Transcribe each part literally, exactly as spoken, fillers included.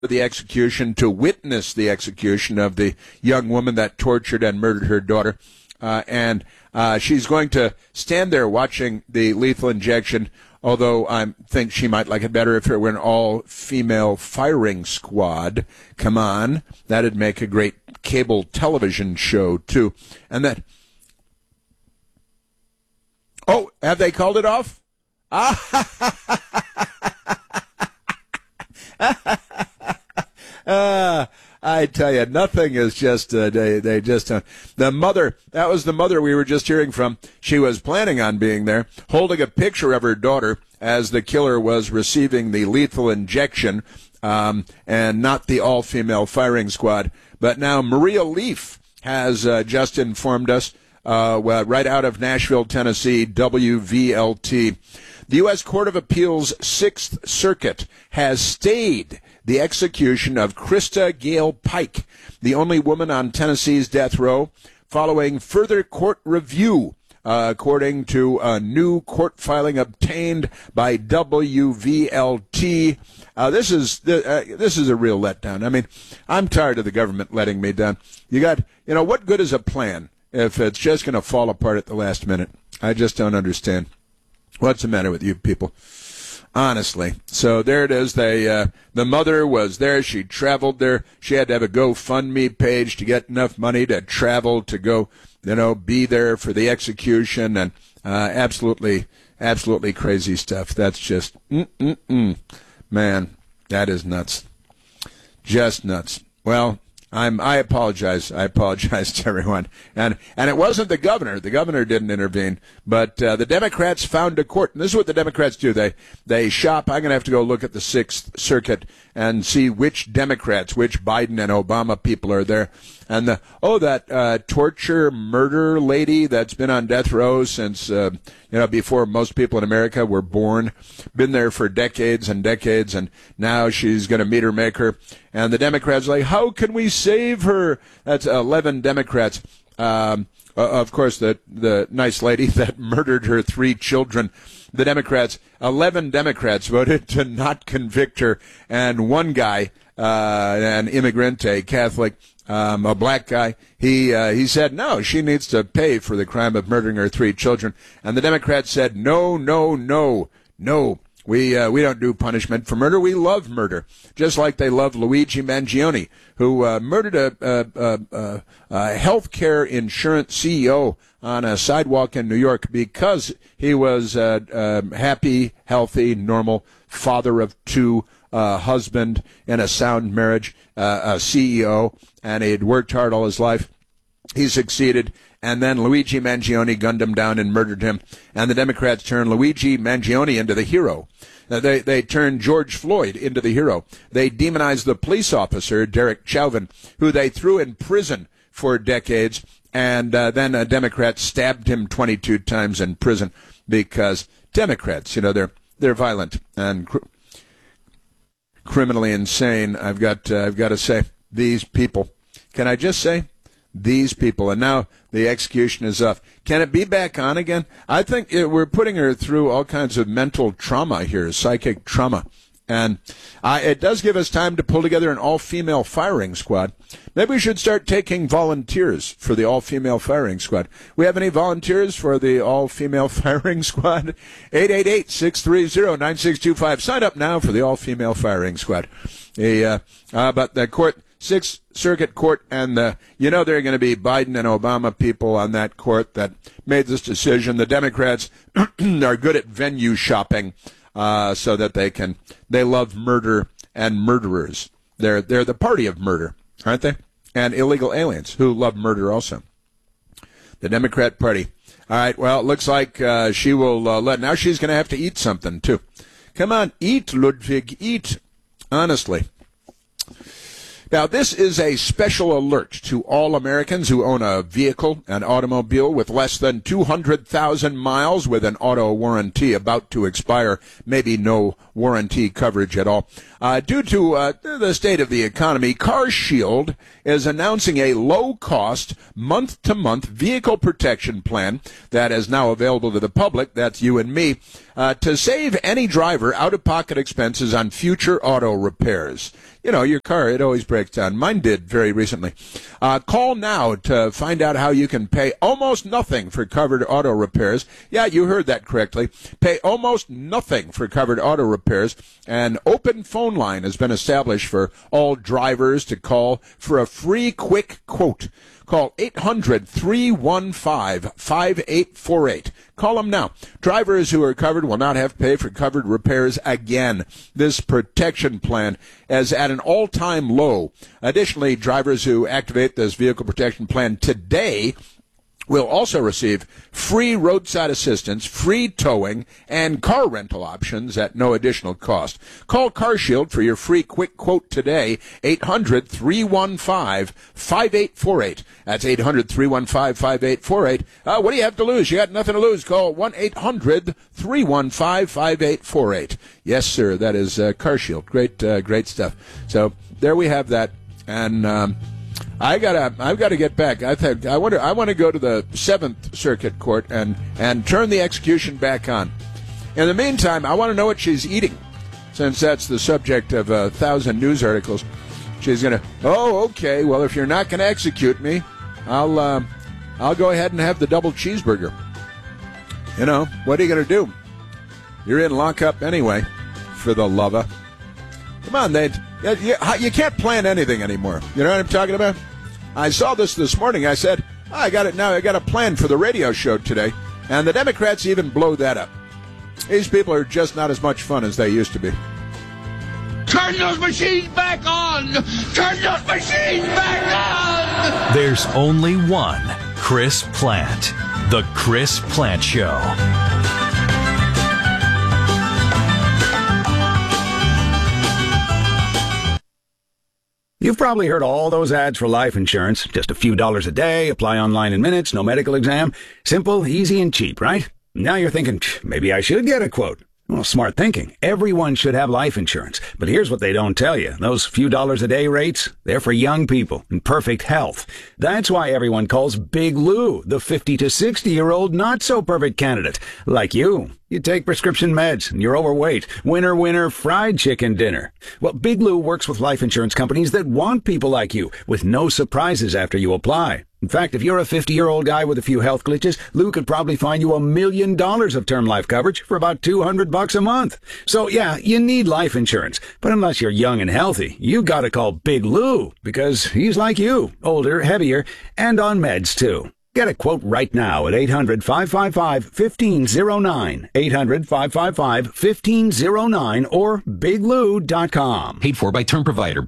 the execution, to witness the execution of the young woman that tortured and murdered her daughter. Uh, and uh, she's going to stand there watching the lethal injection, although I think she might like it better if it were an all-female firing squad. Come on. That'd make a great cable television show, too. And that... Oh, have they called it off? Ah, uh, I tell you, nothing is just, uh, they, they just, uh, the mother, that was the mother we were just hearing from. She was planning on being there, holding a picture of her daughter as the killer was receiving the lethal injection, um, and not the all-female firing squad. But now Maria Leaf has uh, just informed us, uh, well, right out of Nashville, Tennessee, W V L T. The U S Court of Appeals Sixth Circuit has stayed the execution of Krista Gale Pike, the only woman on Tennessee's death row, following further court review, uh, according to a new court filing obtained by W V L T. Uh, this is uh, this is a real letdown. I mean, I'm tired of the government letting me down. You got, you know, what good is a plan if it's just going to fall apart at the last minute? I just don't understand. What's the matter with you people? Honestly. So there it is. They, uh, the mother was there. She traveled there. She had to have a GoFundMe page to get enough money to travel to go, you know, be there for the execution, and uh, absolutely, absolutely crazy stuff. That's just, mm-mm-mm. Man, that is nuts. Just nuts. Well, I'm, I apologize. I apologize to everyone. And, and it wasn't the governor. The governor didn't intervene. But uh, the Democrats found a court. And this is what the Democrats do. They, they shop. I'm going to have to go look at the Sixth Circuit and see which Democrats, which Biden and Obama people are there. And, the, oh, that uh, torture murder lady that's been on death row since, uh, you know, before most people in America were born, been there for decades and decades, and now she's going to meet her maker. And the Democrats are like, how can we save her? That's eleven Democrats. Um, uh, of course, the, the nice lady that murdered her three children. The Democrats, eleven Democrats voted to not convict her, and one guy, uh, an immigrant, a Catholic, um, a black guy, he uh, he said, no, she needs to pay for the crime of murdering her three children. And the Democrats said, no, no, no, no. We uh, we don't do punishment for murder. We love murder, just like they love Luigi Mangione, who uh, murdered a, a, a, a, a health care insurance C E O on a sidewalk in New York because he was a, a happy, healthy, normal father of two, uh, husband in a sound marriage, uh, a C E O, and he'd worked hard all his life. He succeeded. And then Luigi Mangione gunned him down and murdered him. And the Democrats turned Luigi Mangione into the hero. Uh, they, they turned George Floyd into the hero. They demonized the police officer, Derek Chauvin, who they threw in prison for decades. And uh, then a Democrat stabbed him twenty-two times in prison because Democrats, you know, they're they're violent and cr- criminally insane. I've got uh, I've got to say, these people. Can I just say? These people. And now the execution is up. Can it be back on again? I think it, we're putting her through all kinds of mental trauma here, psychic trauma. And uh, it does give us time to pull together an all-female firing squad. Maybe we should start taking volunteers for the all-female firing squad. We have any volunteers for the all-female firing squad? eight eight eight, six three zero, nine six two five. Sign up now for the all-female firing squad. The, uh, uh, but the court... Sixth Circuit Court, and the, you know there are going to be Biden and Obama people on that court that made this decision. The Democrats are good at venue shopping, uh, so that they can, they love murder and murderers. They're, they're the party of murder, aren't they? And illegal aliens who love murder also. The Democrat Party. All right, well, it looks like uh, she will uh, let, now she's going to have to eat something, too. Come on, eat, Ludwig, eat. Honestly. Now, this is a special alert to all Americans who own a vehicle, an automobile with less than two hundred thousand miles with an auto warranty about to expire, maybe no warranty coverage at all. Uh, due to uh, the state of the economy, CarShield is announcing a low-cost, month-to-month vehicle protection plan that is now available to the public, that's you and me, uh, to save any driver out-of-pocket expenses on future auto repairs. you know, your car, it always breaks down. Mine did very recently. Uh, call now to find out how you can pay almost nothing for covered auto repairs. Yeah, you heard that correctly. Pay almost nothing for covered auto repairs. An open phone line has been established for all drivers to call for a free quick quote. Call eight hundred, three one five, five eight four eight. Call them now. Drivers who are covered will not have to pay for covered repairs again. This protection plan is at an all-time low. Additionally, drivers who activate this vehicle protection plan today will also receive free roadside assistance, free towing, and car rental options at no additional cost. Call CarShield for your free quick quote today, eight hundred, three one five, five eight four eight. That's eight hundred, three one five, five eight four eight. Uh, what do you have to lose? You got nothing to lose. Call one eight hundred, three one five, five eight four eight. Yes, sir, that is uh, CarShield. Great, uh, great stuff. So there we have that. And um, I gotta, I've got to get back. I think I wonder. I want to go to the Seventh Circuit Court and and turn the execution back on. In the meantime, I want to know what she's eating, since that's the subject of a thousand news articles. She's gonna. Oh, okay. Well, if you're not gonna execute me, I'll uh, I'll go ahead and have the double cheeseburger. You know, what are you gonna do? You're in lockup anyway, for the lover. Come on, they. You, you can't plan anything anymore. You know what I'm talking about? I saw this this morning. I said, oh, I got it now. I got a plan for the radio show today. And the Democrats even blow that up. These people are just not as much fun as they used to be. Turn those machines back on! Turn those machines back on! There's only one Chris Plante. The Chris Plante Show. You've probably heard all those ads for life insurance. Just a few dollars a day, apply online in minutes, no medical exam. Simple, easy, and cheap, right? Now you're thinking, maybe I should get a quote. Well, smart thinking. Everyone should have life insurance. But here's what they don't tell you. Those few dollars a day rates, they're for young people in perfect health. That's why everyone calls Big Lou the fifty to sixty-year-old not-so-perfect candidate. Like you. You take prescription meds, and you're overweight. Winner, winner, fried chicken dinner. Well, Big Lou works with life insurance companies that want people like you, with no surprises after you apply. In fact, if you're a fifty-year-old guy with a few health glitches, Lou could probably find you a million dollars of term life coverage for about two hundred bucks a month. So, yeah, you need life insurance. But unless you're young and healthy, you gotta call Big Lou, because he's like you, older, heavier, and on meds, too. Get a quote right now at eight hundred, five five five, one five zero nine, eight hundred, five five five, one five zero nine, or big lou dot com. Paid for by Term Provider.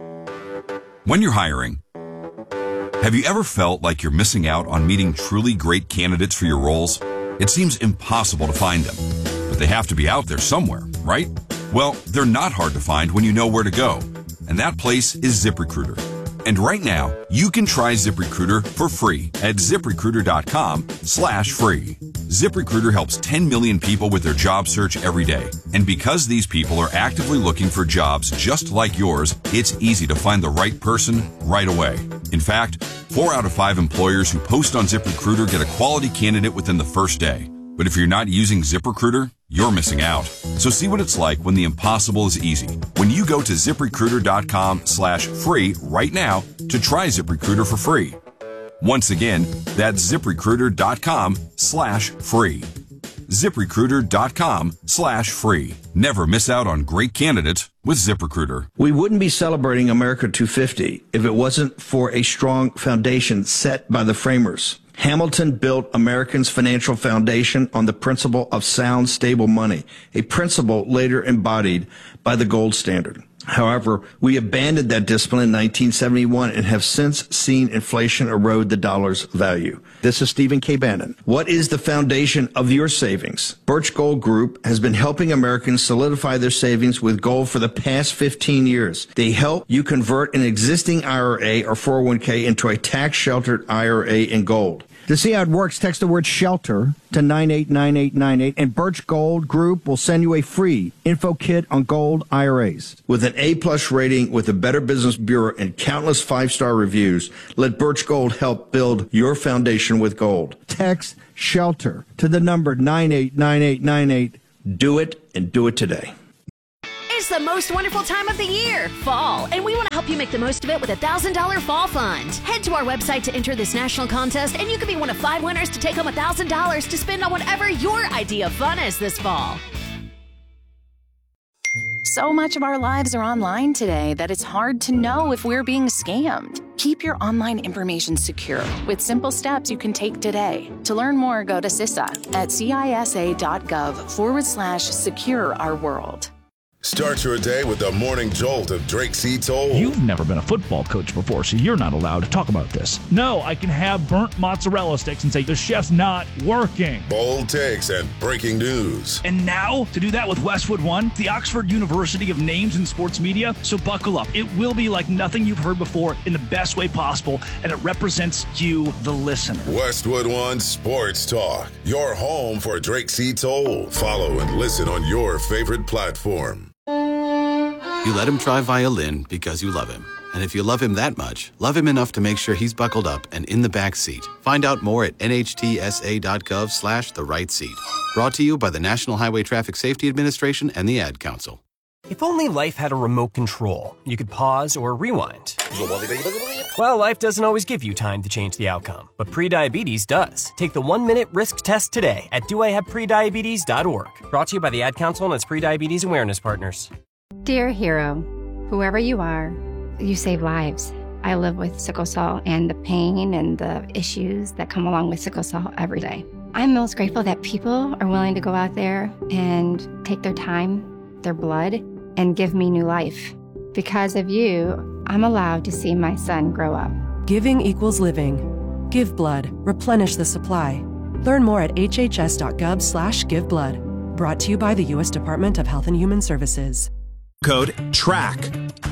When you're hiring, have you ever felt like you're missing out on meeting truly great candidates for your roles? It seems impossible to find them, but they have to be out there somewhere, right? Well, they're not hard to find when you know where to go, and that place is ZipRecruiter. And right now, you can try ZipRecruiter for free at ZipRecruiter.com slash free. ZipRecruiter helps ten million people with their job search every day. And because these people are actively looking for jobs just like yours, it's easy to find the right person right away. In fact, four out of five employers who post on ZipRecruiter get a quality candidate within the first day. But if you're not using ZipRecruiter, you're missing out. So see what it's like when the impossible is easy. When you go to ZipRecruiter.com slash free right now to try ZipRecruiter for free. Once again, that's ZipRecruiter.com slash free. ZipRecruiter.com slash free. Never miss out on great candidates with ZipRecruiter. We wouldn't be celebrating America two fifty if it wasn't for a strong foundation set by the framers. Hamilton built Americans' financial foundation on the principle of sound, stable money, a principle later embodied by the gold standard. However, we abandoned that discipline in nineteen seventy-one and have since seen inflation erode the dollar's value. This is Stephen K. Bannon. What is the foundation of your savings? Birch Gold Group has been helping Americans solidify their savings with gold for the past fifteen years. They help you convert an existing I R A or four oh one k into a tax-sheltered I R A in gold. To see how it works, text the word SHELTER to nine eight nine eight nine eight, and Birch Gold Group will send you a free info kit on gold I R As. With an A-plus rating with the Better Business Bureau and countless five-star reviews, let Birch Gold help build your foundation with gold. Text SHELTER to the number nine eight nine eight nine eight. Do it, and do it today. It's It's the most wonderful time of the year, fall, and we want to help you make the most of it with a one thousand dollars Fall Fund. Head to our website to enter this national contest, and you could be one of five winners to take home one thousand dollars to spend on whatever your idea of fun is this fall. So much of our lives are online today that it's hard to know if we're being scammed. Keep your online information secure with simple steps you can take today. To learn more, go to CISA at cisa.gov forward slash secure our world. Start your day with the morning jolt of Drake C. Toll. You've never been a football coach before, so you're not allowed to talk about this. No, I can have burnt mozzarella sticks and say the chef's not working. Bold takes and breaking news. And now, to do that with Westwood One, the Oxford University of names in sports media, so buckle up. It will be like nothing you've heard before in the best way possible, and it represents you, the listener. Westwood One Sports Talk, your home for Drake C. Toll. Follow and listen on your favorite platform. You let him try violin because you love him. And if you love him that much, love him enough to make sure he's buckled up and in the back seat. Find out more at nhtsa.gov slash the right seat. Brought to you by the National Highway Traffic Safety Administration and the Ad Council. If only life had a remote control, you could pause or rewind. Well, life doesn't always give you time to change the outcome, but prediabetes does. Take the one-minute risk test today at do I have prediabetes dot org. Brought to you by the Ad Council and its prediabetes awareness partners. Dear hero, whoever you are, you save lives. I live with sickle cell and the pain and the issues that come along with sickle cell every day. I'm most grateful that people are willing to go out there and take their time, their blood, and give me new life. Because of you, I'm allowed to see my son grow up. Giving equals living. Give blood. Replenish the supply. Learn more at hhs.gov slash give blood. Brought to you by the U S Department of Health and Human Services. Code TRACK.